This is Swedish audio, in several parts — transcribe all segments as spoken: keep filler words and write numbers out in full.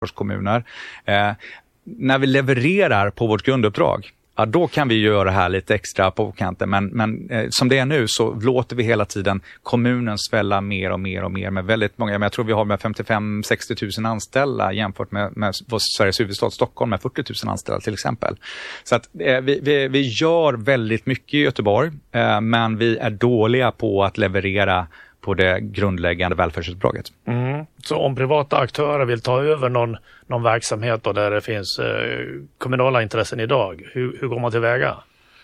kommuner. Eh, när vi levererar på vårt grunduppdrag, ja, då kan vi göra det här lite extra på kanten. Men, men eh, som det är nu så låter vi hela tiden kommunen svälla mer och mer och mer med väldigt många. Men jag tror vi har med femtiofem till sextio tusen anställda jämfört med, med Sveriges huvudstad Stockholm med fyrtio tusen anställda till exempel. Så att eh, vi, vi, vi gör väldigt mycket i Göteborg, eh, men vi är dåliga på att leverera på det grundläggande välfärdsuppdraget. Mm. Så om privata aktörer vill ta över någon, någon verksamhet då där det finns eh, kommunala intressen idag, hur, hur går man tillväga?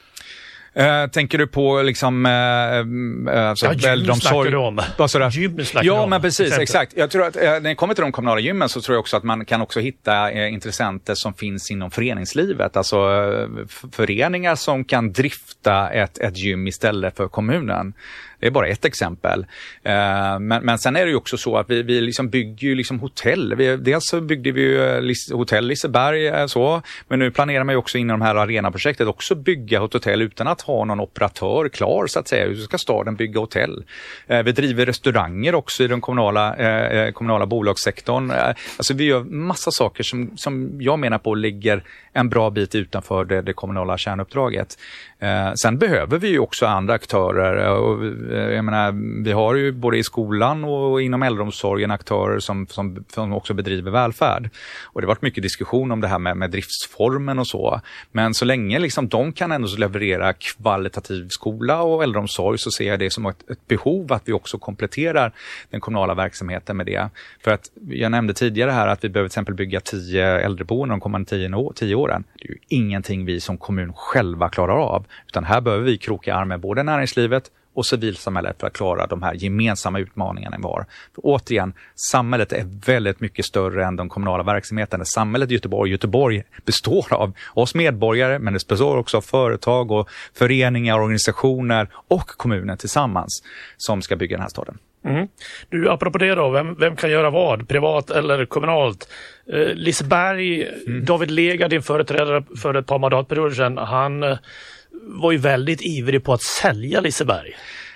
Uh, tänker du på liksom uh, uh, alltså ja, gym snackar du om. Gym snackar ja, om, men precis, exakt. Jag tror att uh, när det kommer till de kommunala gymmen så tror jag också att man kan också hitta uh, intressenter som finns inom föreningslivet. Alltså uh, f- föreningar som kan drifta ett, ett gym istället för kommunen. Det är bara ett exempel. Uh, men, men sen är det ju också så att vi, vi liksom bygger ju liksom hotell. Vi, dels så byggde vi ju Lis- hotell Liseberg uh, så, men nu planerar man ju också inom det här arenaprojektet också bygga ett hotell utan att ha någon operatör klar så att säga. Hur ska staden bygga hotell? Uh, vi driver restauranger också i den kommunala, uh, kommunala bolagssektorn. Uh, alltså vi gör massa saker som, som jag menar på ligger en bra bit utanför det, det kommunala kärnuppdraget. Uh, sen behöver vi ju också andra aktörer och jag menar, vi har ju både i skolan och inom äldreomsorgen aktörer som, som, som också bedriver välfärd. Och det har varit mycket diskussion om det här med, med driftsformen och så. Men så länge liksom de kan ändå leverera kvalitativ skola och äldreomsorg så ser jag det som ett, ett behov att vi också kompletterar den kommunala verksamheten med det. För att jag nämnde tidigare här att vi behöver till exempel bygga tio äldreboenden de kommande tio, tio åren. Det är ju ingenting vi som kommun själva klarar av. Utan här behöver vi kroka arm med både näringslivet och civilsamhället för att klara de här gemensamma utmaningarna vi har. För återigen, samhället är väldigt mycket större än de kommunala verksamheterna. Samhället i Göteborg, Göteborg består av oss medborgare, men det består också av företag och föreningar, organisationer och kommuner tillsammans som ska bygga den här staden. Mm. Du, apropå det då, vem, vem kan göra vad? Privat eller kommunalt? Eh, Liseberg, mm. David Lega, din företrädare för ett par mandatperioder sedan, han eh, var ju väldigt ivrig på att sälja Liseberg.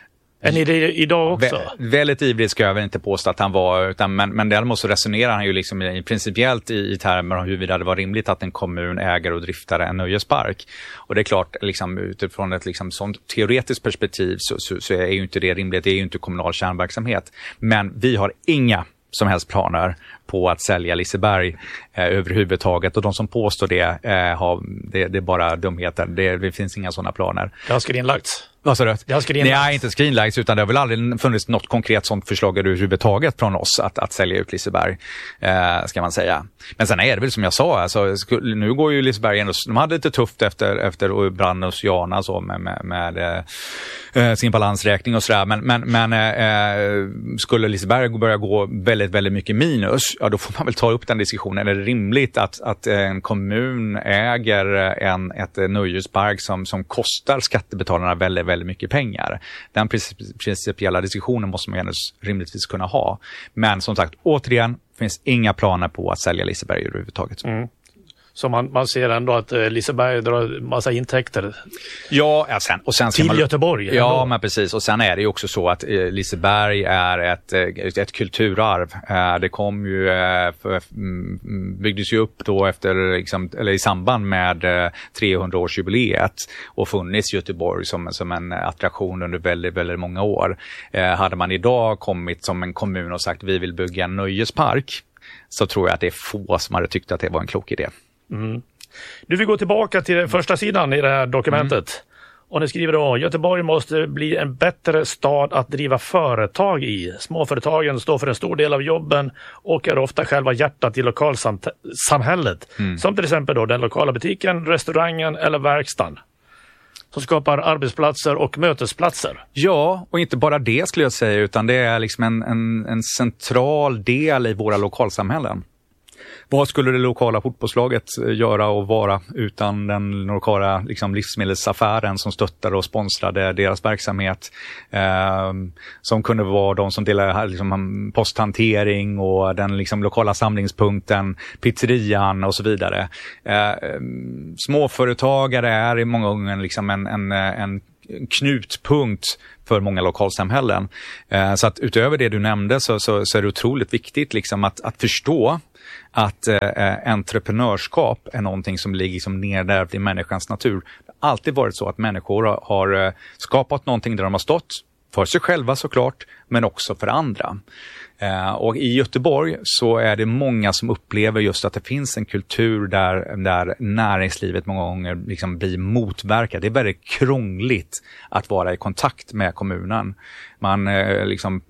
Är ni det idag också? Vä- väldigt ivrig ska jag väl inte påstå att han var, utan, men, men däremot så resonerar han ju liksom i, principiellt i, i termer om huruvida det var rimligt att en kommun äger och driftar en nöjespark. Och det är klart, liksom, utifrån ett liksom, sånt teoretiskt perspektiv så, så, så är ju inte det rimligt, det är ju inte kommunal kärnverksamhet. Men vi har inga som helst planer på att sälja Liseberg eh, överhuvudtaget, och de som påstår det, eh, har, det, det är bara dumheter. Det, det finns inga sådana planer. Det har skrinlagts. Vad sa du? Det har skrinlagts. Nej, inte skrinlagts, utan det har väl aldrig funnits något konkret sånt förslag överhuvudtaget från oss att, att sälja ut Liseberg, eh, ska man säga. Men sen är det väl som jag sa, alltså, nu går ju Liseberg ändå, de hade lite tufft efter, efter branden hos Jana så med, med, med eh, sin balansräkning och sådär, men, men, men eh, skulle Liseberg börja gå väldigt, väldigt mycket minus, ja då får man väl ta upp den diskussionen. Är det rimligt att, att en kommun äger en, ett nöjespark som, som kostar skattebetalarna väldigt, väldigt mycket pengar? Den principiella diskussionen måste man ju rimligtvis kunna ha. Men som sagt, återigen, finns inga planer på att sälja Liseberg överhuvudtaget. Mm. Så man, man ser ändå att eh, Liseberg drar massa intäkter. Ja, ja sen, och sen till man, Göteborg. Ja, ändå. Men precis. Och sen är det ju också så att eh, Liseberg är ett, ett, ett kulturarv. Eh, det kom ju, eh, för, mm, byggdes ju upp då efter, liksom, eller i samband med eh, trehundraårsjubileet och funnits i Göteborg som, som en attraktion under väldigt, väldigt många år. Eh, hade man idag kommit som en kommun och sagt vi vill bygga en nöjespark, så tror jag att det är få som hade tyckt att det var en klok idé. Mm. Du vill gå tillbaka till första sidan i det här dokumentet. Mm. Och ni skriver då: Göteborg måste bli en bättre stad att driva företag i. Småföretagen står för en stor del av jobben och är ofta själva hjärtat i lokalsamhället. Mm. Som till exempel då den lokala butiken, restaurangen eller verkstaden. Som skapar arbetsplatser och mötesplatser. Ja, och inte bara det skulle jag säga, utan det är liksom en, en, en central del i våra lokalsamhällen. Vad skulle det lokala fotbollslaget göra och vara utan den lokala liksom, livsmedelsaffären som stöttade och sponsrade deras verksamhet? Eh, som kunde vara de som delade liksom, posthantering och den liksom, lokala samlingspunkten, pizzerian och så vidare. Eh, småföretagare är i många gånger liksom en, en, en knutpunkt för många lokalsamhällen. Eh, så att utöver det du nämnde så, så, så är det otroligt viktigt liksom, att, att förstå att eh, entreprenörskap är någonting som ligger som nedärvt i människans natur. Det har alltid varit så att människor har, har eh, skapat någonting där de har stått för sig själva såklart, men också för andra. Eh, och i Göteborg så är det många som upplever just att det finns en kultur där, där näringslivet många gånger liksom blir motverkat. Det är väldigt krångligt att vara i kontakt med kommunen. Man eh, liksom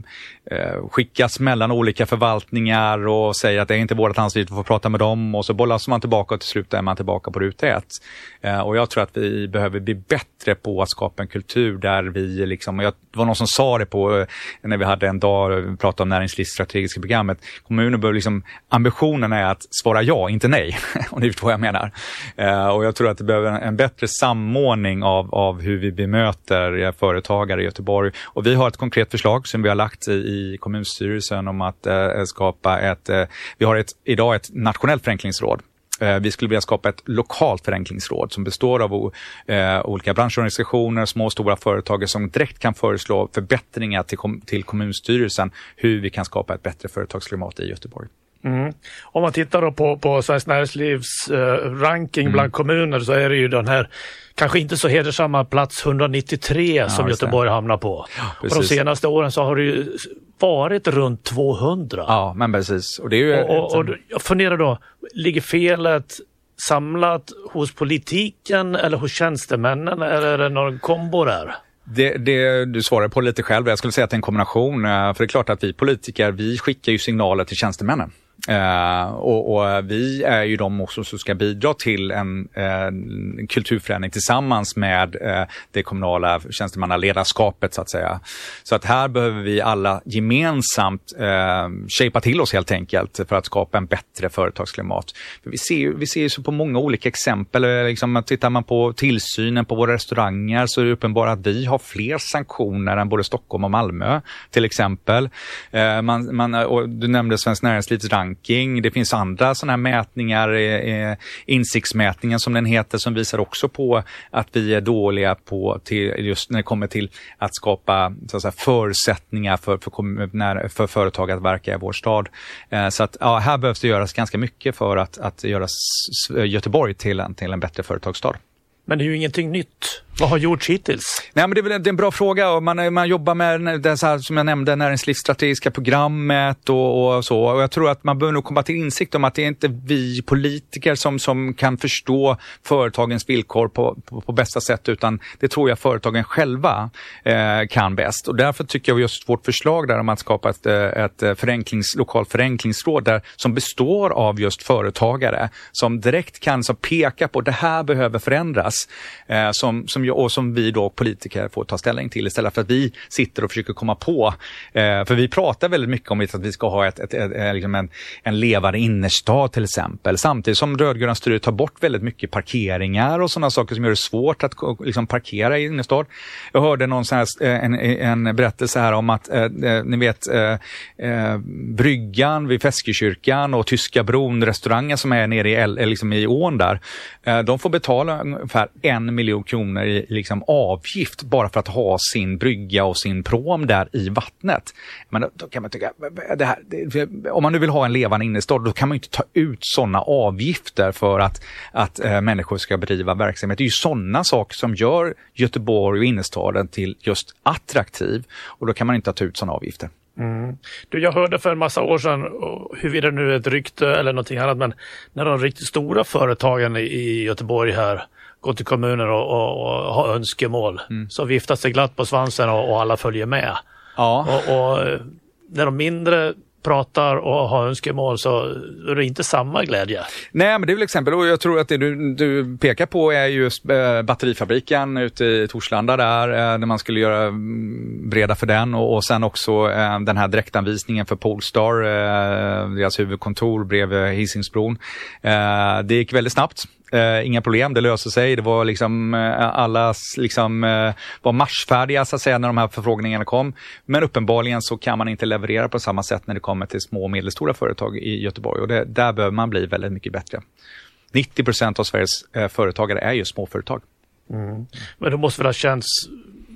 eh, skickas mellan olika förvaltningar och säger att det är inte vårt ansvar att få prata med dem, och så bollas man tillbaka och till slut är man tillbaka på ruta ett. Eh, och jag tror att vi behöver bli bättre på att skapa en kultur där vi liksom, jag, det var någon som sa det på eh, när vi hade en dag och pratade om näringslivsstrategiska programmet. Kommunen bör liksom, ambitionen är att svara ja, inte nej. Och ni vet vad jag menar. Eh, och jag tror att det behöver en, en bättre samordning av, av hur vi bemöter företagare i Göteborg. Och vi har ett konkret förslag som vi har lagt i, i kommunstyrelsen om att eh, skapa ett, eh, vi har ett, idag ett nationellt förenklingsråd. Eh, vi skulle vilja skapa ett lokalt förenklingsråd som består av eh, olika branschorganisationer, små och stora företag som direkt kan föreslå förbättringar till, kom, till kommunstyrelsen hur vi kan skapa ett bättre företagsklimat i Göteborg. Mm. Om man tittar då på, på Svenskt Näringslivs eh, ranking mm. bland kommuner, så är det ju den här kanske inte så hedersamma plats etthundranittiotre ja, som Göteborg det. hamnar på. Ja, och de senaste åren så har det ju varit runt tvåhundra. Ja, men precis. Och, det är ju och, och, och jag funderar då, ligger felet samlat hos politiken eller hos tjänstemännen, eller är det någon kombo där? Det, det, du svarar på lite själv. Jag skulle säga att det är en kombination. För det är klart att vi politiker, vi skickar ju signaler till tjänstemännen. Uh, och, och vi är ju de också som ska bidra till en uh, kulturförändring tillsammans med uh, det kommunala tjänstemannaledarskapet så att säga. Så att här behöver vi alla gemensamt uh, shapea till oss helt enkelt för att skapa en bättre företagsklimat. För vi ser ju vi ser ju så på många olika exempel. Liksom, tittar man på tillsynen på våra restauranger så är det uppenbart att vi har fler sanktioner än både Stockholm och Malmö till exempel. Uh, man, man, och du nämnde Svenskt Näringslivs ranking. Det finns andra sådana här mätningar, eh, insiktsmätningen som den heter, som visar också på att vi är dåliga på till, just när det kommer till att skapa så att säga, förutsättningar för, för, när, för företag att verka i vår stad. Eh, så att ja, här behövs det göras ganska mycket för att, att göra Göteborg till en, till en bättre företagsstad. Men det är ju ingenting nytt. Vad har gjorts hittills? Nej, men det är väl det är en bra fråga. Man, man jobbar med det så här, som jag nämnde, näringslivsstrategiska programmet och, och så. Och jag tror att man bör nog komma till insikt om att det är inte vi politiker som, som kan förstå företagens villkor på, på, på bästa sätt, utan det tror jag företagen själva eh, kan bäst. Och därför tycker jag just vårt förslag där om att skapa ett, ett förenklings, lokalt förenklingsråd där, som består av just företagare som direkt kan så peka på det här behöver förändras. Eh, som, som och som vi då politiker får ta ställning till istället för att vi sitter och försöker komma på. Eh, för vi pratar väldigt mycket om att vi ska ha ett, ett, ett, ett, liksom en, en levande innerstad till exempel. Samtidigt som rödgröna styret tar bort väldigt mycket parkeringar och sådana saker som gör det svårt att liksom, parkera i innerstad. Jag hörde någon sån här, en, en berättelse här om att eh, ni vet eh, eh, bryggan vid Feskekyrkan och Tyska bron, restaurangen som är nere i, el, liksom i ån där, eh, de får betala ungefär en miljon kronor i liksom avgift bara för att ha sin brygga och sin prom där i vattnet. Men då kan man tycka, det här, det, om man nu vill ha en levande innerstad, då kan man ju inte ta ut sådana avgifter för att, att äh, människor ska bedriva verksamhet. Det är ju sådana saker som gör Göteborg och innerstaden till just attraktiv, och då kan man inte ta ut sådana avgifter. Mm. Du, jag hörde för en massa år sedan, huruvida det nu är ett rykte eller någonting annat, men när de riktigt stora företagen i Göteborg här går till kommuner och, och, och har önskemål, mm. så viftas det glatt på svansen och, och alla följer med. Ja. Och, och när de mindre pratar och har önskemål så är det inte samma glädje. Nej, men det är väl exempel, och jag tror att det du, du pekar på är just äh, batterifabriken ute i Torslanda där, äh, där man skulle göra mm, breda för den, och, och sen också äh, den här direktanvisningen för Polestar, äh, deras huvudkontor bredvid Hisingsbron. Äh, det gick väldigt snabbt. Uh, inga problem, det löser sig. Det var liksom uh, alla liksom, uh, var marschfärdiga så att säga när de här förfrågningarna kom. Men uppenbarligen så kan man inte leverera på samma sätt när det kommer till små och medelstora företag i Göteborg. Och det, där behöver man bli väldigt mycket bättre. nittio procent av Sveriges uh, företagare är ju småföretag. Mm. Men det måste väl ha känts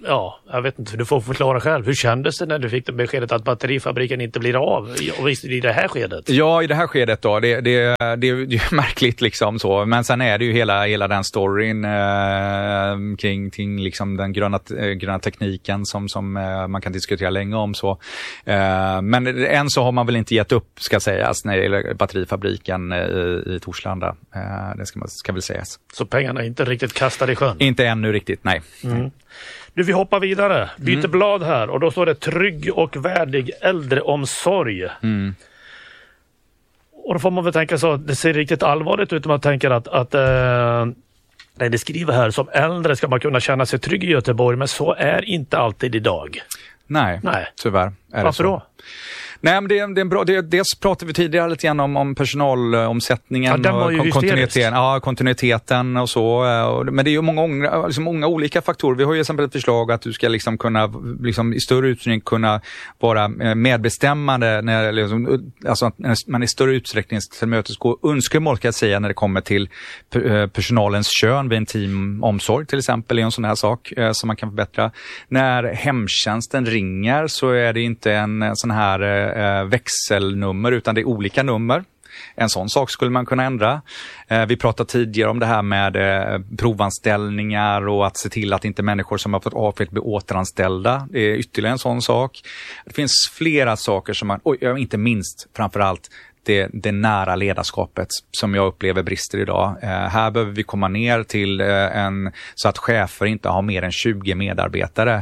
ja, jag vet inte, du får förklara själv. Hur kändes det när du fick det beskedet att batterifabriken inte blir av? Och visst i det här skedet? Ja, i det här skedet då. Det, det, det, det är ju märkligt liksom så. Men sen är det ju hela, hela den storyn eh, kring, kring liksom den gröna, eh, gröna tekniken som, som eh, man kan diskutera länge om. Så. Eh, men än så har man väl inte gett upp, ska sägas, när det gäller batterifabriken eh, i Torslanda. Eh, det ska, man, ska väl sägas. Så pengarna är inte riktigt kastade i sjön? Inte ännu riktigt, nej. Mm. Du, vi hoppar vidare. Byter mm. blad här och då står det trygg och värdig äldreomsorg. Mm. Och då får man väl tänka så, det ser riktigt allvarligt ut om man tänker att, att eh, nej, det skriver här, som äldre ska man kunna känna sig trygg i Göteborg, men så är inte alltid idag. Nej, nej. Tyvärr är Varför det så. då? Nej, men det, det är en bra, det, dels pratade vi tidigare lite grann om, om personalomsättningen ja, och kon- kontinuiteten, ja, kontinuiteten och så. Och, men det är ju många, liksom många olika faktorer. Vi har ju exempel ett förslag att du ska liksom kunna liksom, i större utsträckning kunna vara medbestämmande när, liksom, alltså, när man i större utsträckning ska tillmötesgå önskemål, kan jag säga, när det kommer till personalens kön vid en teamomsorg till exempel, är en sån här sak eh, som man kan förbättra. När hemtjänsten ringer så är det inte en sån här växelnummer utan det är olika nummer. En sån sak skulle man kunna ändra. Eh, vi pratade tidigare om det här med eh, provanställningar och att se till att inte människor som har fått avsked blir återanställda. Det är ytterligare en sån sak. Det finns flera saker som man, och inte minst framförallt Det, det nära ledarskapet som jag upplever brister idag. Eh, här behöver vi komma ner till eh, en, så att chefer inte har mer än tjugo medarbetare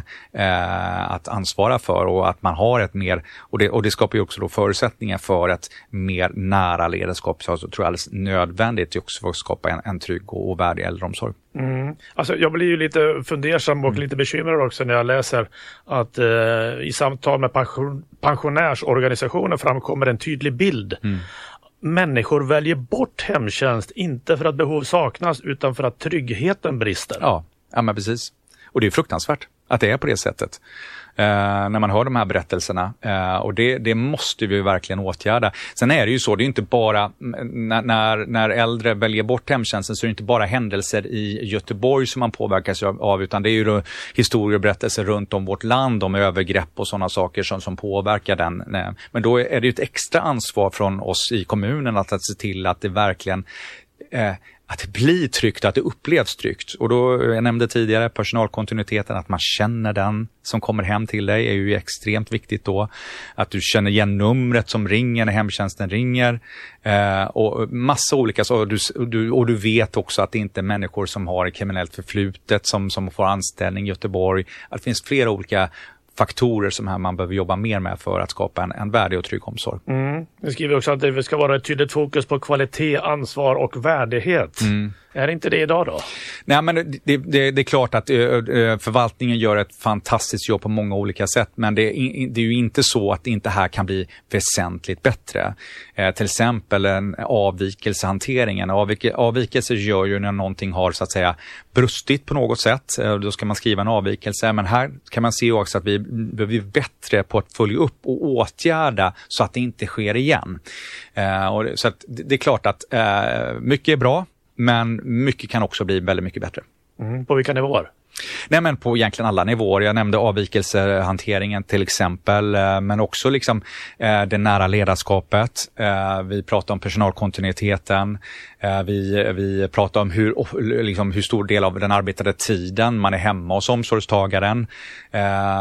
eh, att ansvara för, och att man har ett mer, och det, och det skapar ju också då förutsättningar för ett mer nära ledarskap. Så jag tror jag är alldeles nödvändigt också för att skapa en, en trygg och, och värdig äldreomsorg. Mm. Alltså, jag blir ju lite fundersam och mm. lite bekymrad också när jag läser att eh, i samtal med pension, pensionärsorganisationer framkommer en tydlig bild. Mm. Människor väljer bort hemtjänst, inte för att behov saknas utan för att tryggheten brister. Ja, ja men precis. Och det är fruktansvärt att det är på det sättet. Uh, när man hör de här berättelserna. Uh, och det, det måste vi verkligen åtgärda. Sen är det ju så, det är inte bara när, när, när äldre väljer bort hemtjänsten, så är det inte bara händelser i Göteborg som man påverkas av, utan det är ju då historier och berättelser runt om vårt land om övergrepp och sådana saker som, som påverkar den. Men då är det ju ett extra ansvar från oss i kommunen att, att se till att det verkligen uh, att det blir tryggt, att det upplevs tryggt. Och då, jag nämnde tidigare personalkontinuiteten, att man känner den som kommer hem till dig är ju extremt viktigt då. Att du känner igen numret som ringer när hemtjänsten ringer. Eh, och massa olika, så, och, du, och, du, och du vet också att det inte är människor som har ett kriminellt förflutet som, som får anställning i Göteborg. Att det finns flera olika faktorer som här man behöver jobba mer med för att skapa en, en värdig och trygg omsorg. Mm. Vi skriver också att det ska vara ett tydligt fokus på kvalitet, ansvar och värdighet. Mm. Är det inte det idag då? Nej, men det, det, det är klart att ö, förvaltningen gör ett fantastiskt jobb på många olika sätt, men det är, det är ju inte så att det inte här kan bli väsentligt bättre. Eh, till exempel en avvikelsehantering. En avvik, avvikelse gör ju när någonting har så att säga brustit på något sätt. Eh, då ska man skriva en avvikelse, men här kan man se också att vi blir bättre på att följa upp och åtgärda så att det inte sker igen. Eh, och det, så att det, det är klart att eh, mycket är bra, men mycket kan också bli väldigt mycket bättre. Mm, på vilka nivåer? Nej, men på egentligen alla nivåer. Jag nämnde avvikelsehanteringen till exempel, men också liksom eh, det nära ledarskapet. Eh, vi pratar om personalkontinuiteten. Eh, vi, vi pratar om hur, liksom, hur stor del av den arbetade tiden man är hemma hos omsorgstagaren. Eh,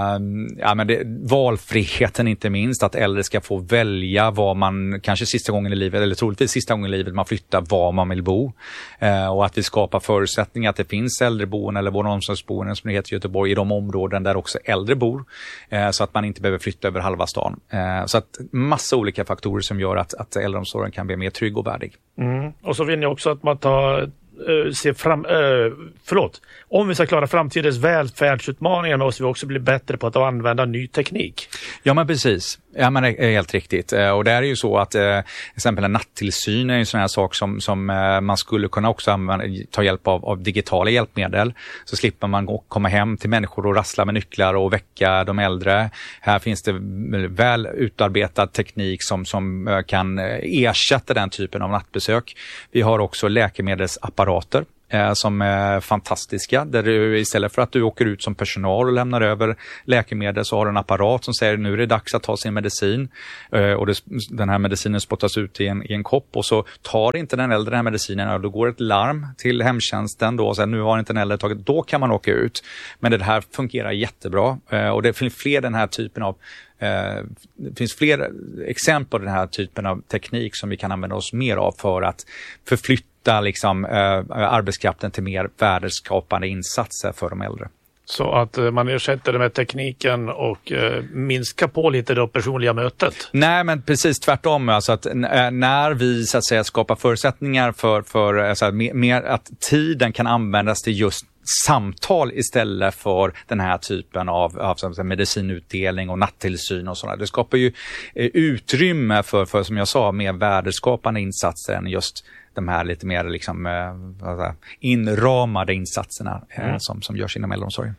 ja, men det, valfriheten inte minst, att äldre ska få välja var man, kanske sista gången i livet, eller troligtvis sista gången i livet man flyttar, var man vill bo. Eh, och att vi skapar förutsättningar att det finns äldreboende eller vår omsorgsboende som det heter i Göteborg, i de områden där också äldre bor, eh, så att man inte behöver flytta över halva stan. Eh, så att massa olika faktorer som gör att, att äldreomsorgen kan bli mer trygg och värdig. Mm. Och så vill ni också att man tar Uh, se fram, uh, förlåt. Om vi ska klara framtidens välfärdsutmaningar måste vi också bli bättre på att använda ny teknik. Ja, men precis. Ja, men det är helt riktigt. Uh, och det är ju så att uh, exempel en nattillsyn är en sån här sak som, som uh, man skulle kunna också använda, ta hjälp av, av digitala hjälpmedel. Så slipper man gå, komma hem till människor och rassla med nycklar och väcka de äldre. Här finns det väl utarbetad teknik som, som uh, kan ersätta den typen av nattbesök. Vi har också läkemedelsapparater eh, som är fantastiska. Där du istället för att du åker ut som personal och lämnar över läkemedel så har du en apparat som säger nu är det dags att ta sin medicin. Eh, och det, den här medicinen spottas ut i en, i en kopp och så tar inte den äldre den här medicinen och då går ett larm till hemtjänsten då och säger nu har inte den äldre tagit, då kan man åka ut. Men det här fungerar jättebra eh, och det finns fler den här typen av eh, det finns fler exempel på den här typen av teknik som vi kan använda oss mer av för att förflytta liksom, eh, arbetskraften till mer värdeskapande insatser för de äldre. Så att eh, man ersätter det med tekniken och eh, minskar på lite det personliga mötet? Nej, men precis tvärtom. Alltså att n- när vi så att säga skapar förutsättningar för, för alltså, mer, mer att tiden kan användas till just samtal istället för den här typen av, av så medicinutdelning och nattillsyn och sådär. Det skapar ju eh, utrymme för, för, som jag sa, mer värdeskapande insatser än just de här lite mer liksom, eh, inramade insatserna eh, mm. som, som görs inom äldreomsorgen.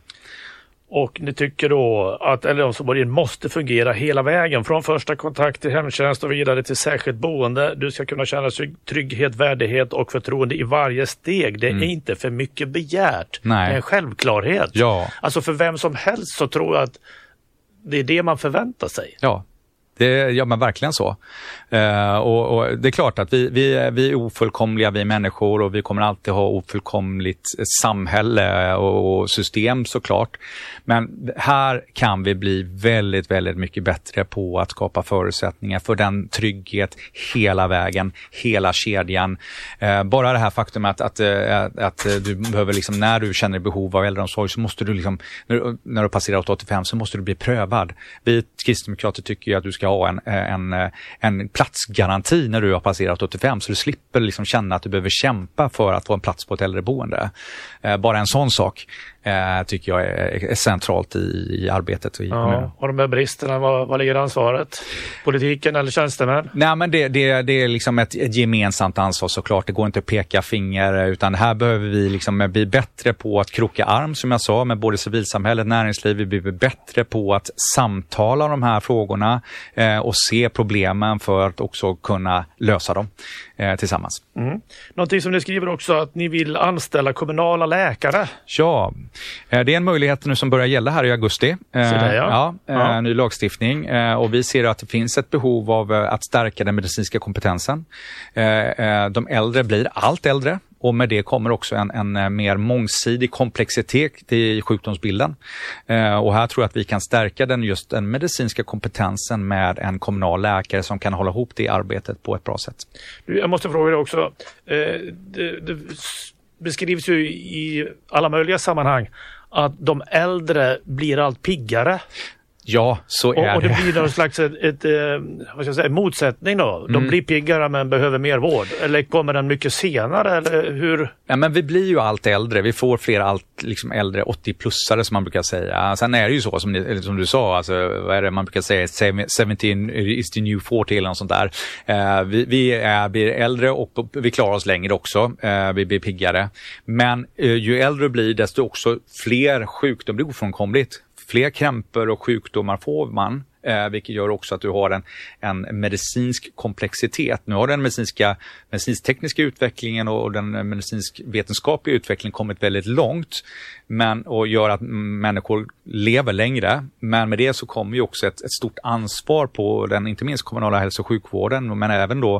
Och ni tycker då att äldreomsorgen måste fungera hela vägen från första kontakt till hemtjänst och vidare till särskilt boende. Du ska kunna känna trygghet, värdighet och förtroende i varje steg. Det mm. är inte för mycket begärt. Nej. Det är en självklarhet. Ja. Alltså för vem som helst så tror jag att det är det man förväntar sig. Ja. Det, ja men verkligen så. Uh, och, och det är klart att vi, vi, vi är ofullkomliga, vi är människor och vi kommer alltid ha ofullkomligt samhälle och, och system såklart. Men här kan vi bli väldigt, väldigt mycket bättre på att skapa förutsättningar för den trygghet hela vägen, hela kedjan. Uh, bara det här faktum att, att, att, att du behöver liksom, när du känner behov av äldreomsorg så måste du liksom, när, när du passerar åttiofem så måste du bli prövad. Vi kristdemokrater tycker ju att du ska ha en, en, en platsgaranti när du har passerat åttiofem så du slipper liksom känna att du behöver kämpa för att få en plats på ett äldreboende. Eh, bara en sån sak eh, tycker jag är, är centralt i, i arbetet och i ja, kommunen. Och de här bristerna, vad, vad ligger ansvaret? Politiken eller tjänstemän? Nej, men det, det, det är liksom ett, ett gemensamt ansvar såklart. Det går inte att peka finger utan här behöver vi liksom bli bättre på att kroka arm som jag sa med både civilsamhället, näringsliv. Vi blir bättre på att samtala om de här frågorna eh, och se problemen för att också kunna lösa dem eh, tillsammans. Mm. Någonting som ni skriver också att ni vill anställa kommunala läkare. Ja, eh, det är en möjlighet nu som börjar gälla här i augusti. Eh, där, ja. Ja, eh, ja. Ny lagstiftning eh, och vi ser att det finns ett behov av eh, att stärka den medicinska kompetensen. Eh, eh, de äldre blir allt äldre. Och med det kommer också en, en mer mångsidig komplexitet i sjukdomsbilden. Eh, och här tror jag att vi kan stärka den, just den medicinska kompetensen med en kommunal läkare som kan hålla ihop det arbetet på ett bra sätt. Jag måste fråga dig också. Eh, det, det beskrivs ju i alla möjliga sammanhang att de äldre blir allt piggare. Ja, så är och, och det. det blir någon slags ett, ett, ett, vad ska jag säga, motsättning då. De mm. blir piggare men behöver mer vård. Eller kommer den mycket senare? Eller hur? Ja, men vi blir ju allt äldre. Vi får fler allt liksom äldre åttio-plussare som man brukar säga. Sen är det ju så som, ni, som du sa, alltså, vad är det man brukar säga? seventeen is the new forty eller något sånt där. Uh, vi vi är, blir äldre och vi klarar oss längre också. Uh, vi blir piggare. Men uh, ju äldre blir desto också fler sjukdomar blir ofrånkomligt. Fler krämpor och sjukdomar får man, eh, vilket gör också att du har en, en medicinsk komplexitet. Nu har den medicinska, medicinsk-tekniska utvecklingen och den medicinsk-vetenskapliga utvecklingen kommit väldigt långt men, och gör att människor lever längre. Men med det så kommer ju också ett, ett stort ansvar på den, inte minst kommunala hälso- och sjukvården, men även då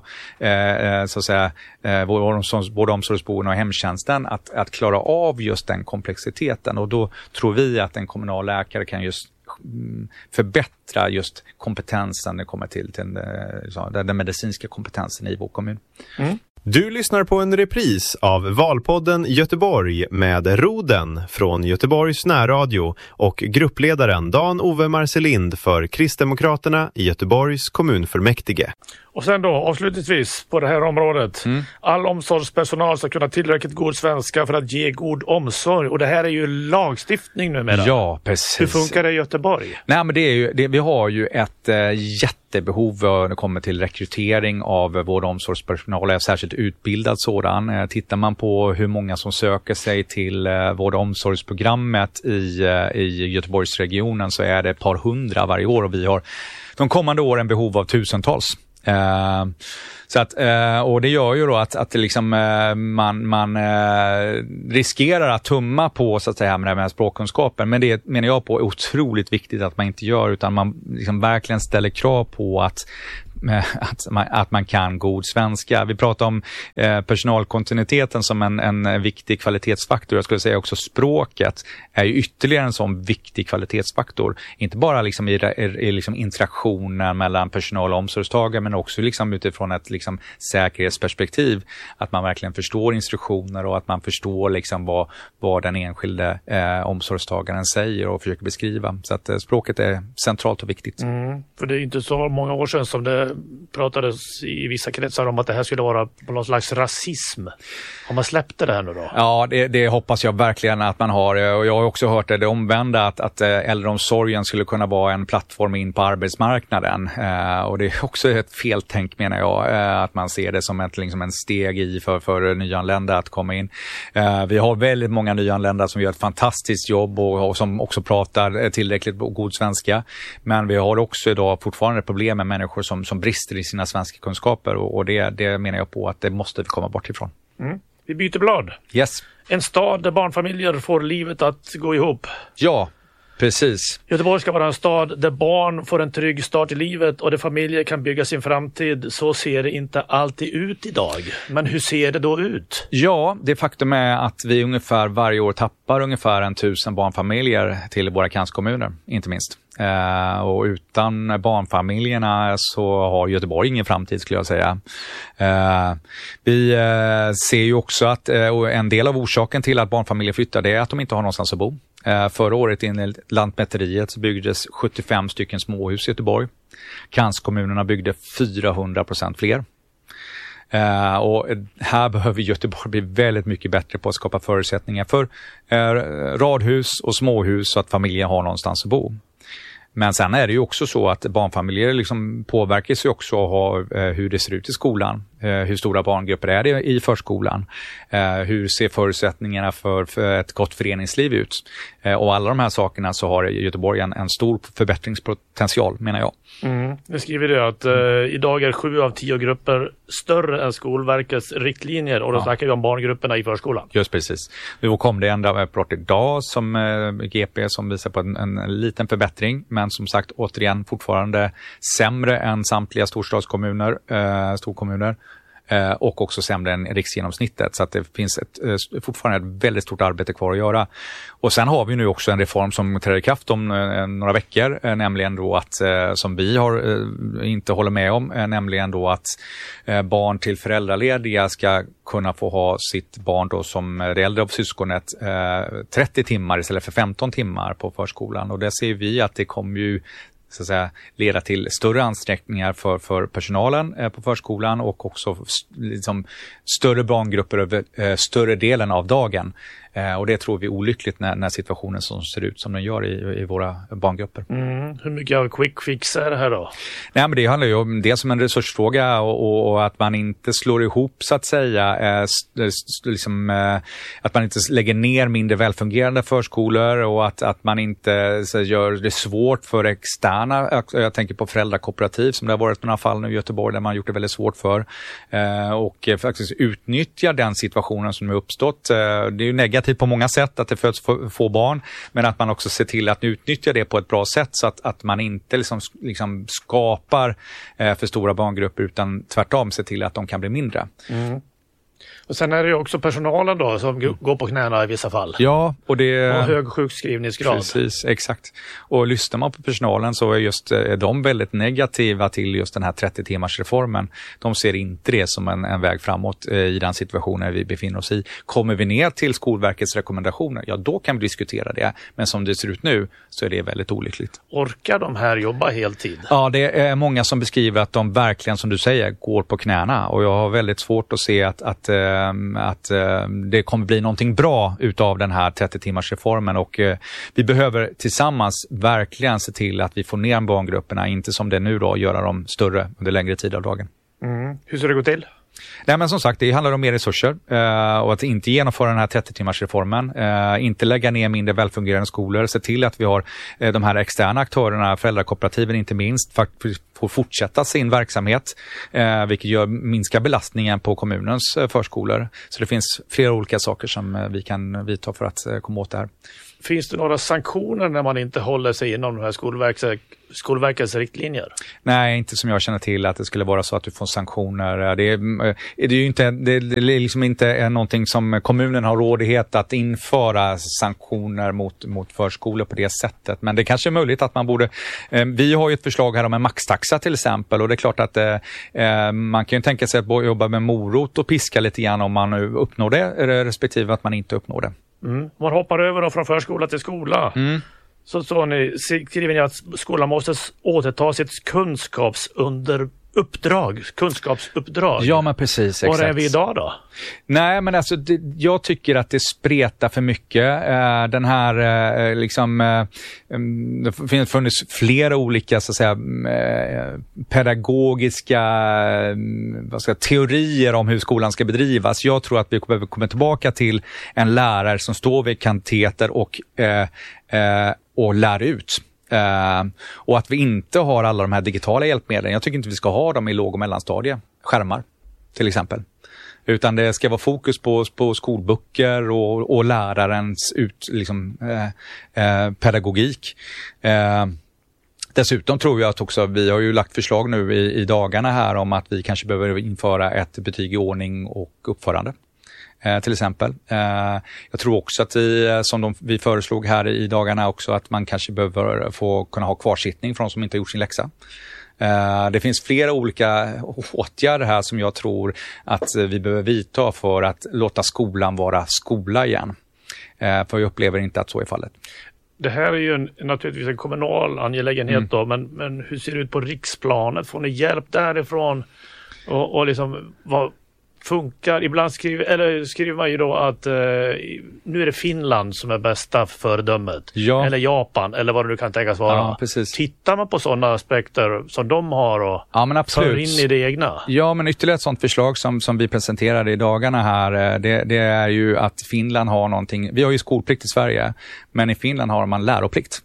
eh, så att säga, eh, både omsorgsboende och hemtjänsten att, att klara av just den komplexiteten. Och då tror vi att en kommunal läkare kan just förbättra just kompetensen när det kommer till, till den, den medicinska kompetensen i vår kommun. Mm. Du lyssnar på en repris av Valpodden Göteborg med Roden från Göteborgs närradio och gruppledaren Dan-Ove Marcelind för Kristdemokraterna i Göteborgs kommunfullmäktige. Och sen då avslutningsvis på det här området. Mm. All omsorgspersonal ska kunna tillräckligt god svenska för att ge god omsorg. Och det här är ju lagstiftning numera. Ja, precis. Hur funkar det i Göteborg? Nej, men det är ju, det, vi har ju ett äh, jättebehov när det kommer till rekrytering av vård- och omsorgspersonal, särskilt utbildad sådan. Äh, tittar man på hur många som söker sig till äh, vård- och omsorgsprogrammet i, äh, i Göteborgsregionen så är det ett par hundra varje år och vi har de kommande åren behov av tusentals. Uh, så att, uh, och det gör ju då att, att liksom, uh, man, man uh, riskerar att tumma på så att säga, med, med språkkunskapen. Men det menar jag på är otroligt viktigt att man inte gör, utan man liksom verkligen ställer krav på att Att man, att man kan god svenska. Vi pratar om eh, personalkontinuiteten som en, en viktig kvalitetsfaktor. Jag skulle säga också språket är ju ytterligare en sån viktig kvalitetsfaktor. Inte bara liksom i, i, i liksom interaktionen mellan personal och omsorgstagare, men också liksom utifrån ett liksom säkerhetsperspektiv. Att man verkligen förstår instruktioner och att man förstår liksom vad, vad den enskilde eh, omsorgstagaren säger och försöker beskriva. Så att eh, språket är centralt och viktigt. Mm, för det är inte så många år sedan som det pratades i vissa kretsar om att det här skulle vara på någon slags rasism. Har man släppt det här nu då? Ja, det, det hoppas jag verkligen att man har. Och jag har också hört det, det omvända, att, att äldreomsorgen skulle kunna vara en plattform in på arbetsmarknaden. Eh, och det är också ett feltänk, menar jag, eh, att man ser det som ett, liksom en steg i för, för nyanlända att komma in. Eh, vi har väldigt många nyanlända som gör ett fantastiskt jobb och, och som också pratar tillräckligt god svenska. Men vi har också idag fortfarande problem med människor som, som brister i sina svenska kunskaper, och, och det, det menar jag på att det måste vi komma bort ifrån. Mm. Vi byter blad. Yes. En stad där barnfamiljer får livet att gå ihop. Ja, precis. Göteborg ska vara en stad där barn får en trygg start i livet och där familjer kan bygga sin framtid. Så ser det inte alltid ut idag. Men hur ser det då ut? Ja, det faktum är att vi ungefär varje år tappar ungefär en tusen barnfamiljer till våra kranskommuner, inte minst. Uh, och utan barnfamiljerna så har Göteborg ingen framtid, skulle jag säga. Uh, vi uh, ser ju också att uh, en del av orsaken till att barnfamiljer flyttar, det är att de inte har någonstans att bo. Uh, förra året i Lantmäteriet så byggdes sjuttiofem stycken småhus i Göteborg. Kranskommunerna byggde fyrahundra procent fler. Uh, och här behöver Göteborg bli väldigt mycket bättre på att skapa förutsättningar för uh, radhus och småhus så att familjer har någonstans att bo. Men sen är det ju också så att barnfamiljer liksom påverkas ju också av eh, hur det ser ut i skolan. Eh, hur stora barngrupper är det i förskolan? Eh, hur ser förutsättningarna för, för ett gott föreningsliv ut? Eh, och alla de här sakerna så har Göteborg en, en stor förbättringspotential, menar jag. Mm. Jag skriver det att eh, idag är sju av tio grupper större än Skolverkets riktlinjer, och då ja. snackar vi om barngrupperna i förskolan. Just precis. Nu kom det en rapport idag som eh, G P som visar på en, en liten förbättring, men som sagt återigen fortfarande sämre än samtliga storstadskommuner, eh, storkommuner. Eh, och också sämre än riksgenomsnittet, så att det finns ett, eh, fortfarande ett väldigt stort arbete kvar att göra. Och sen har vi nu också en reform som träder i kraft om eh, några veckor, eh, nämligen då att, eh, som vi har, eh, inte håller med om, eh, nämligen då att eh, barn till föräldralediga ska kunna få ha sitt barn då som det äldre av syskonet eh, trettio timmar istället för femton timmar på förskolan. Och där ser vi att det kommer ju så att säga leda till större ansträckningar för, för personalen eh, på förskolan, och också liksom större barngrupper över eh, större delen av dagen. Eh, och det tror vi är olyckligt när, när situationen som ser ut som den gör i, i våra barngrupper. Mm. Hur mycket av quick fix är det här då? Nej, men det handlar ju om det som en resursfråga, och, och, och att man inte slår ihop så att säga, eh, st- st- liksom, eh, att man inte lägger ner mindre välfungerande förskolor, och att, att man inte så, gör det svårt för externa, jag, jag tänker på föräldrakooperativ som det har varit några fall nu i Göteborg där man har gjort det väldigt svårt för, eh, och eh, faktiskt utnyttja den situationen som har uppstått. Eh, det är ju negativt på många sätt att det föds få barn, men att man också ser till att utnyttja det på ett bra sätt, så att, att man inte liksom, liksom skapar eh, för stora barngrupper, utan tvärtom ser till att de kan bli mindre. Mm. Och sen är det ju också personalen då som mm. går på knäna i vissa fall. Ja, och det och hög sjukskrivningsgrad. Precis, exakt. Och lyssnar man på personalen så är just är de väldigt negativa till just den här trettio timmars reformen. De ser inte det som en, en väg framåt eh, i den situationen vi befinner oss i. Kommer vi ner till Skolverkets rekommendationer, ja då kan vi diskutera det. Men som det ser ut nu så är det väldigt olyckligt. Orkar de här jobba heltid? Ja, det är många som beskriver att de verkligen, som du säger, går på knäna. Och jag har väldigt svårt att se att, att att uh, det kommer bli någonting bra utav den här trettio timmars reformen, och uh, vi behöver tillsammans verkligen se till att vi får ner barngrupperna, inte som det nu då, göra dem större under längre tid av dagen. Mm. Hur ska det gå till? Nej, men som sagt, det handlar om mer resurser uh, och att inte genomföra den här trettio timmars reformen, uh, inte lägga ner mindre välfungerande skolor, se till att vi har uh, de här externa aktörerna, föräldrakooperativen inte minst, fakt- får fortsätta sin verksamhet, eh, vilket gör minskar belastningen på kommunens eh, förskolor. Så det finns flera olika saker som eh, vi kan vidta för att eh, komma åt det här. Finns det några sanktioner när man inte håller sig inom de här skolverks, Skolverkets riktlinjer? Nej, inte som jag känner till att det skulle vara så att du får sanktioner. Det är, det är ju inte, det är liksom inte någonting som kommunen har rådighet att införa sanktioner mot, mot förskolor på det sättet. Men det kanske är möjligt att man borde... Vi har ju ett förslag här om en maxtaxa till exempel, och det är klart att eh, man kan ju tänka sig att jobba med morot och piska lite grann om man nu uppnår det, respektive att man inte uppnår det. Mm. Man hoppar över då från förskola till skola. Mm. Så, så ni, skriver ni att skolan måste återta sitt kunskapsunder uppdrag, kunskapsuppdrag. Ja, men precis. Exakt. Var är vi idag då? Nej, men alltså det, jag tycker att det spretar för mycket. Uh, den här uh, liksom uh, um, det finns funnits flera olika så att säga uh, pedagogiska uh, vad ska jag, teorier om hur skolan ska bedrivas. Jag tror att vi behöver komma tillbaka till en lärare som står vid kanteter och uh, uh, och lär ut. Uh, och att vi inte har alla de här digitala hjälpmedlen. Jag tycker inte vi ska ha dem i låg- och mellanstadie. Skärmar till exempel. Utan det ska vara fokus på, på skolböcker och, och lärarens ut, liksom, uh, uh, pedagogik. Uh, dessutom tror jag att också, vi har ju lagt förslag nu i, i dagarna här om att vi kanske behöver införa ett betyg i ordning och uppförande. Eh, till exempel. Eh, jag tror också att vi, som de, vi föreslog här i dagarna också, att man kanske behöver få kunna ha kvarsittning för de som inte har gjort sin läxa. Eh, det finns flera olika åtgärder här som jag tror att vi behöver vidta för att låta skolan vara skola igen. Eh, för jag upplever inte att så är fallet. Det här är ju en, naturligtvis en kommunal angelägenhet mm. då, men, men hur ser det ut på riksplanet? Får ni hjälp därifrån? Och, och liksom vad funkar? Ibland skriver, eller skriver man ju då att eh, nu är det Finland som är bästa föredömet. Ja. Eller Japan, eller vad det nu kan tänkas vara. Ja, precis. Tittar man på sådana aspekter som de har och ja, men absolut. för in i det egna? Ja, men ytterligare ett sådant förslag som, som vi presenterade i dagarna här, det, det är ju att Finland har någonting. Vi har ju skolplikt i Sverige, men i Finland har man läroplikt.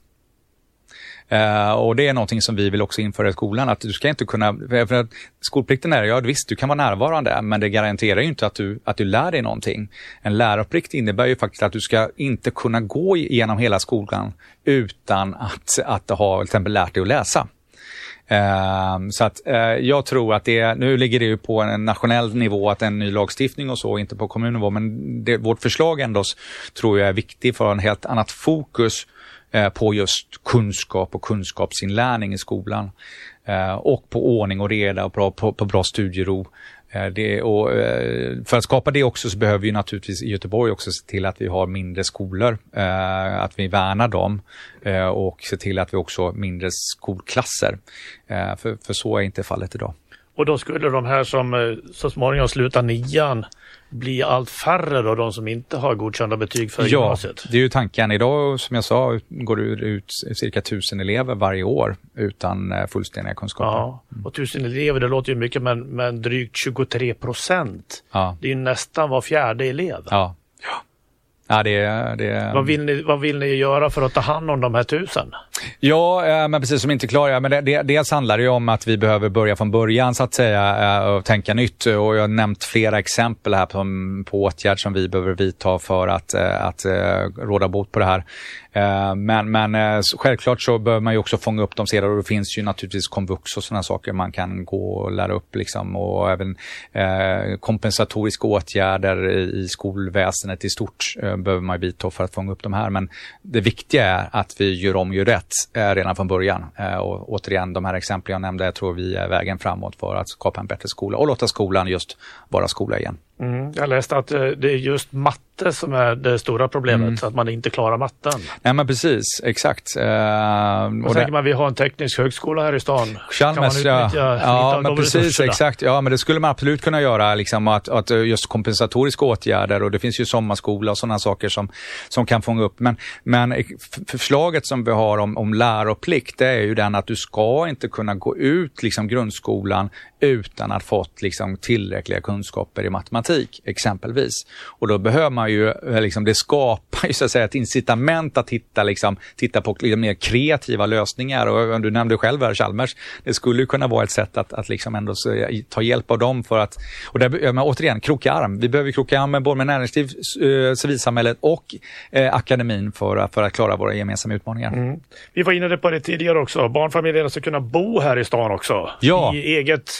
Uh, och det är någonting som vi vill också införa i skolan, att du ska inte kunna, för att skolplikten är, ja visst du kan vara närvarande, men det garanterar ju inte att du, att du lär dig någonting. En läroplikt innebär ju faktiskt att du ska inte kunna gå igenom hela skolan utan att, att ha till exempel lärt dig att läsa. Uh, så att uh, jag tror att det, nu ligger det ju på en nationell nivå att en ny lagstiftning och så, inte på kommunnivå, men det, vårt förslag ändå tror jag är viktigt för en helt annat fokus på just kunskap och kunskapsinlärning i skolan. Eh, och på ordning och reda och bra, på, på bra studiero. Eh, det, och, eh, för att skapa det också så behöver vi naturligtvis i Göteborg också se till att vi har mindre skolor. Eh, att vi värnar dem. Eh, och se till att vi också har mindre skolklasser. Eh, för, för så är inte fallet idag. Och då skulle de här som så småningom slutar nian bli allt färre då, de som inte har godkända betyg för ja, gymnasiet? Ja, det är ju tanken. Idag, som jag sa, går det ut cirka tusen elever varje år utan fullständiga kunskaper. Ja, och tusen elever, det låter ju mycket, men, men drygt tjugotre procent. Ja. Det är ju nästan var fjärde elev. Ja, ja. Ja, det, det... Vad, vill ni, vad vill ni göra för att ta hand om de här tusen? Ja, men precis som inte klarar. Men det, det, dels handlar det ju om att vi behöver börja från början så att säga och tänka nytt. Och jag har nämnt flera exempel här på, på åtgärder som vi behöver vidta för att, att, att råda bot på det här. Men, men självklart så bör man ju också fånga upp dem sedan, och det finns ju naturligtvis komvux och sådana saker man kan gå och lära upp liksom, och även eh, kompensatoriska åtgärder i skolväsendet i stort eh, behöver man ju vidta för att fånga upp de här, men det viktiga är att vi gör om ju rätt eh, redan från början eh, och återigen de här exemplen jag nämnde, jag tror vi är vägen framåt för att skapa en bättre skola och låta skolan just vara skola igen. Mm, jag läste att eh, det är just matte som är det stora problemet, mm. att man inte klarar matten. Nej, men precis, exakt. Uh, och och tänker det... man, vi har en teknisk högskola här i stan. Chalmers, kan man utnyttja ja, ja men precis, resurserna? Exakt. Ja, men det skulle man absolut kunna göra, liksom, att, att just kompensatoriska åtgärder, och det finns ju sommarskola och sådana saker som, som kan fånga upp. Men, men förslaget som vi har om, om läroplikt, det är ju den att du ska inte kunna gå ut liksom, grundskolan utan att fått liksom, tillräckliga kunskaper i matematik. problematik exempelvis. Och då behöver man ju, liksom, det skapar ju så att säga ett incitament att hitta, liksom, titta på liksom, mer kreativa lösningar. Och du nämnde själv här Chalmers, det skulle ju kunna vara ett sätt att, att liksom ändå så, ta hjälp av dem för att, och där, men återigen, kroka arm. Vi behöver kroka arm med både med näringsliv, eh, civilsamhället och eh, akademin för, för att klara våra gemensamma utmaningar. Mm. Vi var inne på det tidigare också. Barnfamiljerna ska kunna bo här i stan också. Ja. I eget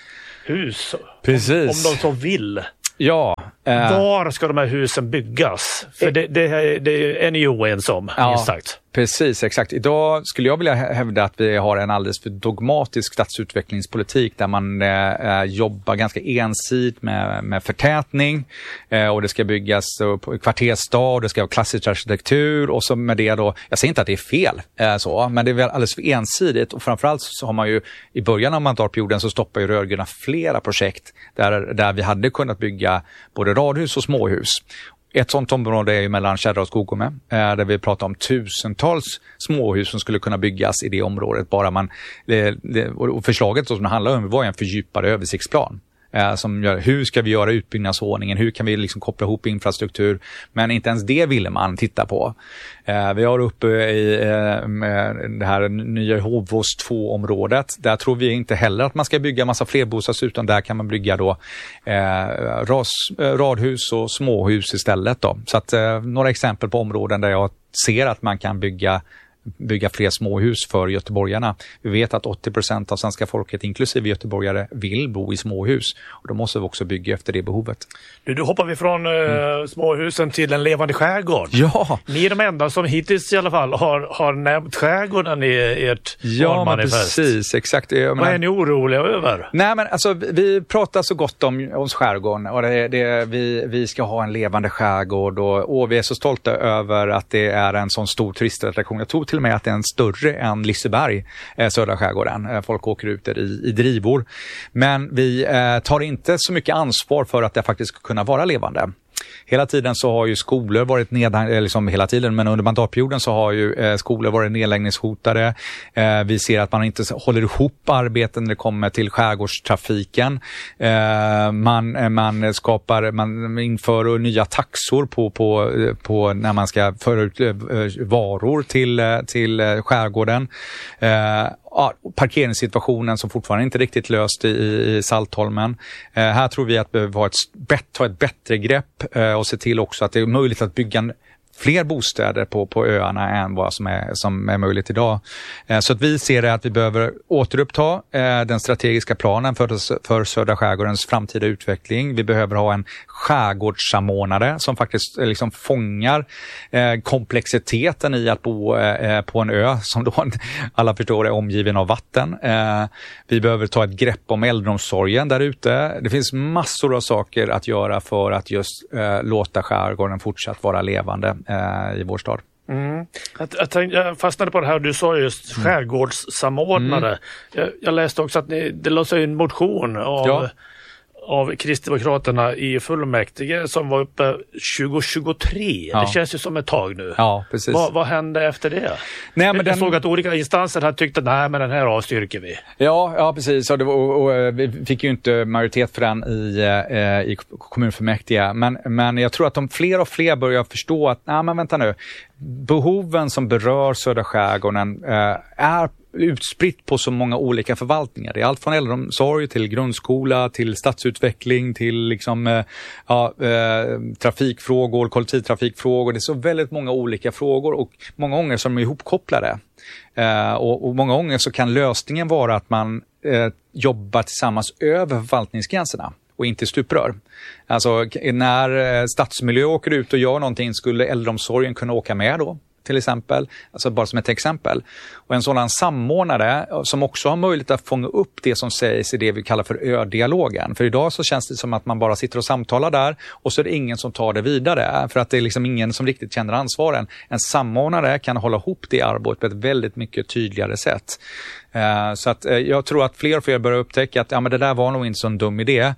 hus. Precis. Om, om de så vill. Ja. Eh. Var ska de här husen byggas? För det, det, det är ni ju oense om, ja. minst sagt. Precis, exakt. Idag skulle jag vilja hävda att vi har en alldeles för dogmatisk stadsutvecklingspolitik där man eh, jobbar ganska ensidigt med, med förtätning eh, och det ska byggas på kvartersstad och det ska vara klassisk arkitektur och så med det då, jag säger inte att det är fel eh, så, men det är väl alldeles för ensidigt och framförallt så har man ju i början av mandatperioden så stoppar ju rödgröna flera projekt där, där vi hade kunnat bygga både radhus och småhus. Ett sånt område är ju mellan Kärra och Skogome, där vi pratar om tusentals småhus som skulle kunna byggas i det området. Bara man, det, det, och förslaget som det handlar om var en fördjupad översiktsplan. Som gör, hur ska vi göra utbyggnadsordningen, hur kan vi liksom koppla ihop infrastruktur, men inte ens det ville man titta på. Eh, vi har uppe i eh, det här nya Hovås två-området, där tror vi inte heller att man ska bygga massa flerbostadshus, utan där kan man bygga då eh, ras, radhus och småhus istället då. Så att eh, några exempel på områden där jag ser att man kan bygga bygga fler småhus för göteborgarna. Vi vet att åttio procent av svenska folket, inklusive göteborgare, vill bo i småhus. Och då måste vi också bygga efter det behovet. Nu, då hoppar vi från mm. eh, småhusen till en levande skärgård. Ja. Ni är de enda som hittills i alla fall har, har nämnt skärgården i ert ja, manifest. Ja, precis. Exakt. Jag Vad menar, är ni oroliga över? Nej, men alltså, vi pratar så gott om, om skärgården. Och det, det, vi, vi ska ha en levande skärgård. Och, och vi är så stolta över att det är en sån stor turistattraktion. Jag tror till och med att det är en större än Liseberg, eh, södra skärgården. Eh, folk åker ut där i, i drivor. Men vi eh, tar inte så mycket ansvar för att det faktiskt ska kunna vara levande. Hela tiden så har ju skolor varit nedläggningshotade, liksom hela tiden, men under mandatperioden så har ju eh, skolor varit nedläggningshotade. Eh, vi ser att man inte håller ihop arbeten när det kommer till skärgårdstrafiken. Eh, man, man skapar, man inför nya taxor på, på, på när man ska föra ut eh, varor till, till skärgården. Eh, Ja, parkeringssituationen som fortfarande inte riktigt löst i, i Saltholmen. Eh, här tror vi att vi behöver ha ett, ta ett bättre grepp eh, och se till också att det är möjligt att bygga en, fler bostäder på, på öarna än vad som är, som är möjligt idag. Eh, så att vi ser det att vi behöver återuppta eh, den strategiska planen för, för södra skärgårdens framtida utveckling. Vi behöver ha en skärgårdssamordnare som faktiskt eh, liksom fångar eh, komplexiteten i att bo eh, på en ö som då alla förstår är omgiven av vatten. Eh, vi behöver ta ett grepp om äldreomsorgen där ute. Det finns massor av saker att göra för att just eh, låta skärgården fortsatt vara levande i vår stad. Mm. Jag, jag, tänkte, jag fastnade på det här, du sa just skärgårdssamordnare. Mm. Jag, jag läste också att ni, det lades en motion av, ja. av Kristdemokraterna i fullmäktige som var uppe tjugo tjugotre. Ja. Det känns ju som ett tag nu. Ja, precis. Va, vad hände efter det? Nej, men jag den... såg att olika instanser hade tyckt att nej, men den här avstyrker vi. Ja, ja precis. Och, det var, och, och vi fick ju inte majoritet för den i, eh, i kommunfullmäktige. Men, men jag tror att de fler och fler börjar förstå att, nej men vänta nu, behoven som berör södra skärgården eh, är utspritt på så många olika förvaltningar. Det är allt från äldreomsorg till grundskola, till stadsutveckling, till liksom, eh, ja, eh, trafikfrågor, kollektivtrafikfrågor. Det är så väldigt många olika frågor och många gånger som är ihopkopplade. Eh, och, och många gånger så kan lösningen vara att man eh, jobbar tillsammans över förvaltningsgränserna och inte stuprör. Alltså när stadsmiljö åker ut och gör någonting skulle äldreomsorgen kunna åka med då, till exempel. Alltså bara som ett exempel. Och en sådan samordnare som också har möjlighet att fånga upp det som sägs i det vi kallar för ö-dialogen. För idag så känns det som att man bara sitter och samtalar där och så är det ingen som tar det vidare. För att det är liksom ingen som riktigt känner ansvaren. En samordnare kan hålla ihop det arbetet på ett väldigt mycket tydligare sätt. Uh, så att uh, jag tror att fler och fler börjar upptäcka att ja, men det där var nog inte så en dum idé.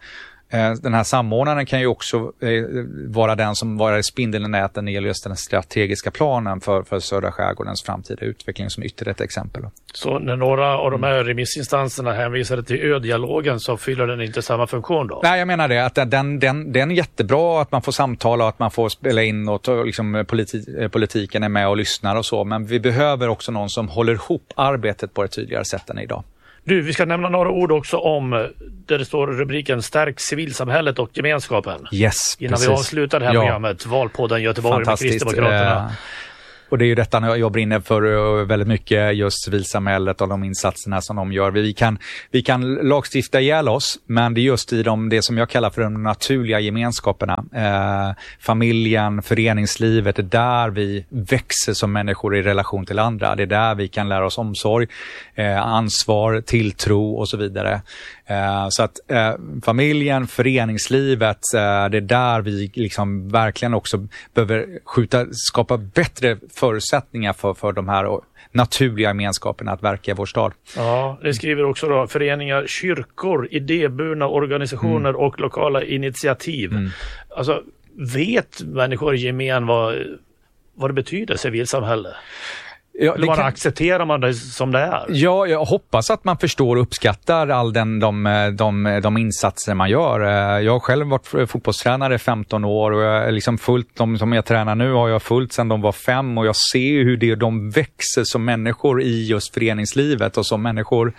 Den här samordnaren kan ju också vara den som var spindeln i näten när det gäller just den strategiska planen för, för södra skärgårdens framtida utveckling, som ytterligare ett exempel. Så när några av de här remissinstanserna hänvisade till ö-dialogen så fyller den inte samma funktion då? Nej, jag menar det. Att den, den, den är jättebra att man får samtala och att man får spela in och ta, liksom, politi- politiken är med och lyssnar och så. Men vi behöver också någon som håller ihop arbetet på ett tydligare sätt än idag. Du, vi ska nämna några ord också om där det står rubriken Stärk civilsamhället och gemenskapen. Yes, Innan precis. vi avslutar det här ja. programmet, Valpodden Göteborg med Kristdemokraterna. Eh, och det är ju detta jag brinner för väldigt mycket, just civilsamhället och de insatserna som de gör. Vi kan, vi kan lagstifta ihjäl oss, men det är just i de, det som jag kallar för de naturliga gemenskaperna. Eh, familjen, föreningslivet, det är där vi växer som människor i relation till andra. Det är där vi kan lära oss omsorg, eh, ansvar, tilltro och så vidare. Eh, så att eh, familjen, föreningslivet, eh, det är där vi liksom verkligen också behöver skjuta, skapa bättre förutsättningar för, för de här naturliga gemenskaperna att verka i vår stad. Ja, det skriver också då föreningar, kyrkor, idéburna organisationer mm. och lokala initiativ. Mm. Alltså, vet människor i gemen vad, vad det betyder, civilsamhälle? Ja, Eller bara kan... accepterar man det som det är? Ja, jag hoppas att man förstår och uppskattar all den, de, de, de insatser man gör. Jag har själv varit fotbollstränare i femton år och jag liksom följt de som jag tränar nu har jag följt sedan de var fem och jag ser hur det, de växer som människor i just föreningslivet och som människor.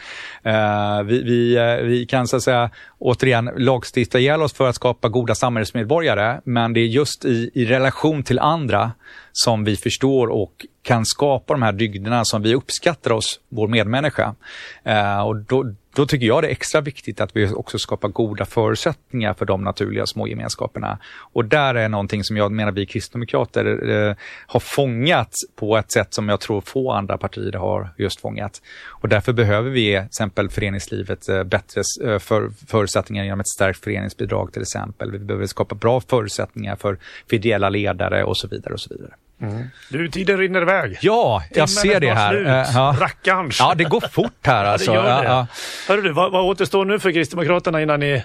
Uh, vi, vi, vi kan så att säga återigen lagstifta ihjäl oss för att skapa goda samhällsmedborgare, men det är just i, i relation till andra som vi förstår och kan skapa de här dygderna som vi uppskattar oss, vår medmänniska. Uh, och då, då tycker jag det är extra viktigt att vi också skapar goda förutsättningar för de naturliga små gemenskaperna. Och där är någonting som jag menar vi kristdemokrater uh, har fångat på ett sätt som jag tror få andra partier har just fångat. Och därför behöver vi till exempel föreningslivet uh, bättre uh, för, förutsättningar genom ett starkt föreningsbidrag till exempel. Vi behöver skapa bra förutsättningar för, för ideella ledare och så vidare och så vidare. Mm. Du, tiden rinner iväg. Ja, jag Timmen ser det här. Uh, ja. Rackarns. Ja, det går fort här alltså. Ja, det gör det. Ja, ja. Hörru du, vad, vad återstår nu för Kristdemokraterna innan ni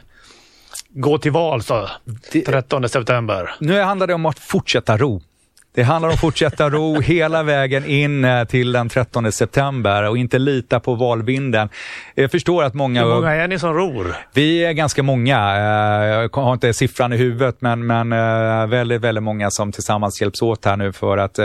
går till val så, trettonde september? Nu handlar det om att fortsätta ro. Det handlar om att fortsätta ro hela vägen in till den trettonde september och inte lita på valvinden. Jag förstår att många... Hur många är ni som ror? Vi är ganska många. Jag har inte siffran i huvudet, men, men väldigt, väldigt många som tillsammans hjälps åt här nu för att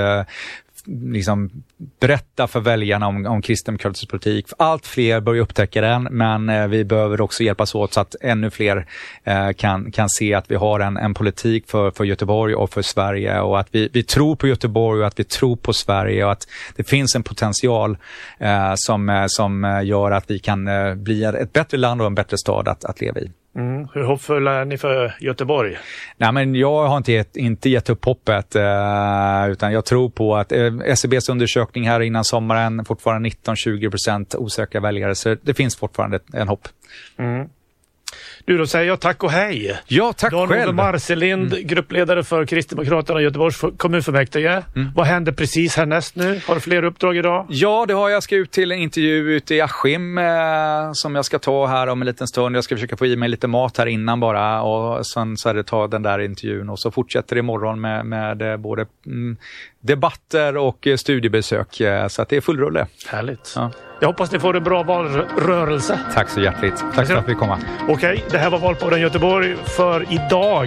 liksom berätta för väljarna om, om kristdemokratisk politik. Allt fler börjar upptäcka den, men eh, vi behöver också hjälpas åt så att ännu fler eh, kan, kan se att vi har en, en politik för, för Göteborg och för Sverige och att vi, vi tror på Göteborg och att vi tror på Sverige och att det finns en potential eh, som, som gör att vi kan eh, bli ett bättre land och en bättre stad att, att leva i. Mm. Hur hoppfulla är ni för Göteborg? Nej, men jag har inte gett, inte gett upp hoppet eh, utan jag tror på att eh, S C B:s undersökning här innan sommaren fortfarande nitton till tjugo procent osäkra väljare, så det finns fortfarande en hopp. Mm. Du, då säger jag tack och hej. Ja, tack Dan själv. Dan Marcelind, mm. gruppledare för Kristdemokraterna i Göteborgs kommunfullmäktige. Mm. Vad händer precis härnäst nu? Har du fler uppdrag idag? Ja, det har jag. Jag ska ut till en intervju ute i Askim eh, som jag ska ta här om en liten stund. Jag ska försöka få i mig lite mat här innan bara och sen så är det ta den där intervjun och så fortsätter det imorgon med, med både mm, debatter och eh, studiebesök. Eh, så att det är full rulle. Härligt. Ja. Jag hoppas ni får en bra valrörelse. Tack så hjärtligt. Tack för att vi kom. Okej, okay, det här var Valpodden Göteborg för idag.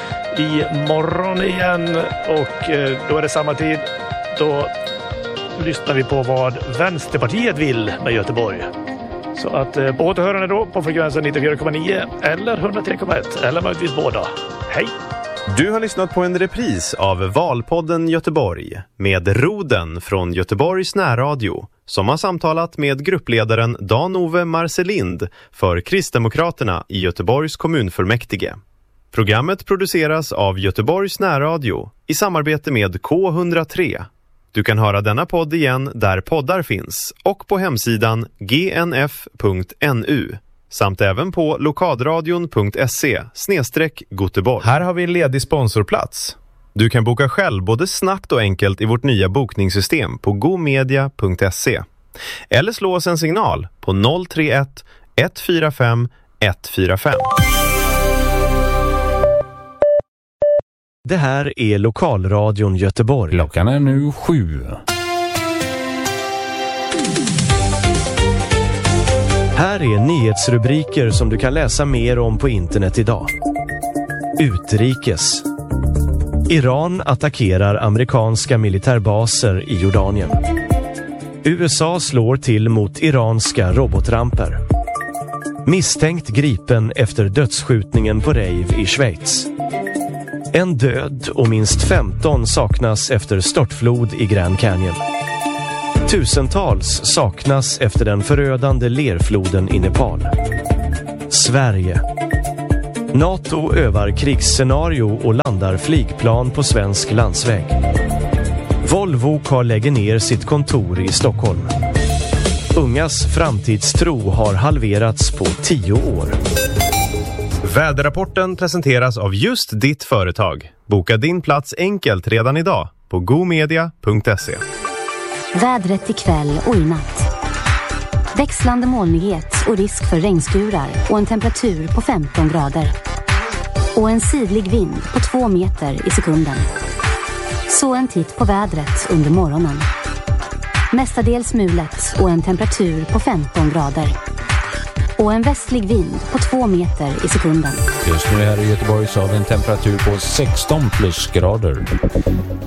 I morgon igen och eh, då är det samma tid. Då lyssnar vi på vad Vänsterpartiet vill med Göteborg. Så att eh, på återhörande då på frekvensen nittiofyra komma nio eller hundratre komma ett eller möjligtvis båda. Hej! Du har lyssnat på en repris av Valpodden Göteborg med Roden från Göteborgs närradio som har samtalat med gruppledaren Dan-Ove Marcelind för Kristdemokraterna i Göteborgs kommunfullmäktige. Programmet produceras av Göteborgs närradio i samarbete med K hundratre. Du kan höra denna podd igen där poddar finns och på hemsidan g n f punkt n u. Samt även på lokalradion punkt se snedstreck Göteborg. Här har vi en ledig sponsorplats. Du kan boka själv både snabbt och enkelt i vårt nya bokningssystem på gomedia punkt se. Eller slå oss en signal på noll tre ett ett fyra fem ett fyra fem. Det här är Lokalradion Göteborg. Klockan är nu sju. Här är nyhetsrubriker som du kan läsa mer om på internet idag. Utrikes. Iran attackerar amerikanska militärbaser i Jordanien. U S A slår till mot iranska robotramper. Misstänkt gripen efter dödsskjutningen på rave i Schweiz. En död och minst femton saknas efter störtflod i Grand Canyon. Tusentals saknas efter den förödande lerfloden i Nepal. Sverige. NATO övar krigsscenario och landar flygplan på svensk landsväg. Volvo har lägger ner sitt kontor i Stockholm. Ungas framtidstro har halverats på tio år. Väderrapporten presenteras av just ditt företag. Boka din plats enkelt redan idag på gomedia punkt se. Vädret ikväll och i natt. Växlande molnighet och risk för regnskurar och en temperatur på femton grader. Och en sidlig vind på två meter i sekunden. Så en titt på vädret under morgonen. Mestadels mulet och en temperatur på femton grader. Och en västlig vind på två meter i sekunden. Just nu här i Göteborg så har vi en temperatur på sexton plusgrader.